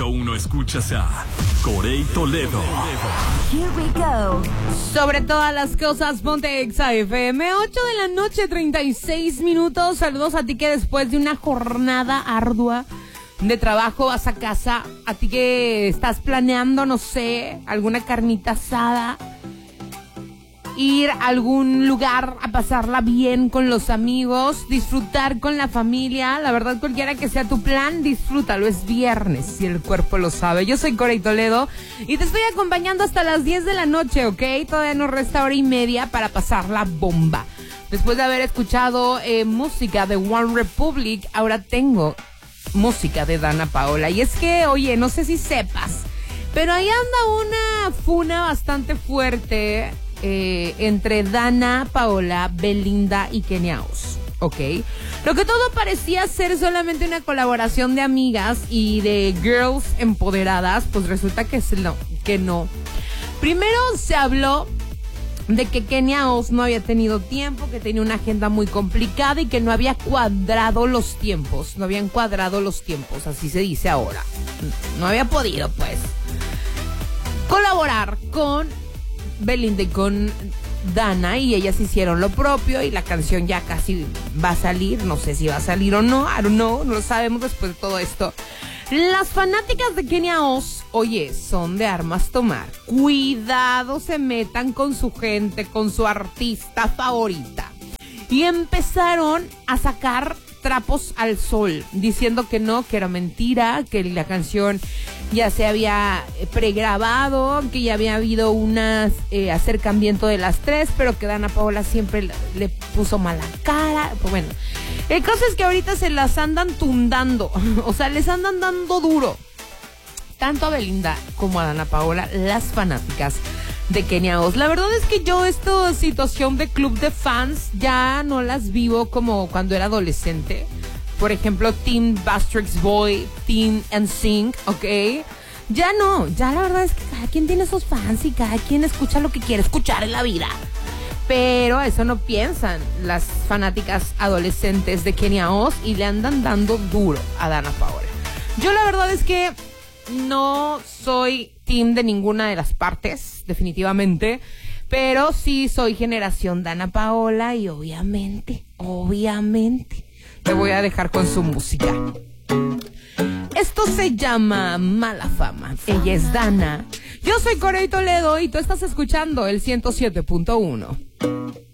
100.1 escuchas a Corey Toledo. Here we go. Sobre todas las cosas, ponte Exa FM, 8 de la noche, 36 minutos. Saludos a ti que después de una jornada ardua de trabajo vas a casa. A ti que estás planeando, no sé, alguna carnita asada, ir a algún lugar a pasarla bien con los amigos, disfrutar con la familia. La verdad, cualquiera que sea tu plan, disfrútalo. Es viernes, si el cuerpo lo sabe. Yo soy Corey Toledo y te estoy acompañando hasta las 10 de la noche, ¿ok? Todavía nos resta hora y media para pasar la bomba. Después de haber escuchado música de One Republic, ahora tengo música de Dana Paola. Y es que, oye, no sé si sepas, pero ahí anda una funa bastante fuerte entre Dana Paola, Belinda y Kenia Oz, ¿ok? Lo que todo parecía ser solamente una colaboración de amigas y de girls empoderadas, pues resulta que no. Primero se habló de que Kenia Oz no había tenido tiempo, que tenía una agenda muy complicada y que no había cuadrado los tiempos. No habían cuadrado los tiempos, así se dice ahora. No había podido, pues, colaborar con Belinda y con Dana, y ellas hicieron lo propio y la canción ya casi va a salir. No sé si va a salir o no, I don't know, no lo sabemos después de todo esto. Las fanáticas de Kenia Oz, oye, son de armas tomar. Cuidado se metan con su gente, con su artista favorita. Y empezaron a sacar trapos al sol, diciendo que no, que era mentira, que la canción ya se había pregrabado, que ya había habido un acercamiento de las tres, pero que Dana Paola siempre le puso mala cara. Pues bueno, el caso es que ahorita se las andan tundando, o sea, les andan dando duro, tanto a Belinda como a Dana Paola, las fanáticas de Kenia Oz. La verdad es que yo esta situación de club de fans ya no las vivo como cuando era adolescente. Por ejemplo, Team Backstreet Boy, Team NSYNC, ¿ok? Ya no, ya la verdad es que cada quien tiene sus fans y cada quien escucha lo que quiere escuchar en la vida. Pero eso no piensan las fanáticas adolescentes de Kenia Oz y le andan dando duro a Dana Paola. Yo la verdad es que no soy team de ninguna de las partes, definitivamente, pero sí soy generación Dana Paola y obviamente, te voy a dejar con su música. Esto se llama Mala Fama. Ella es Dana. Yo soy Corey Toledo y tú estás escuchando el 107.1.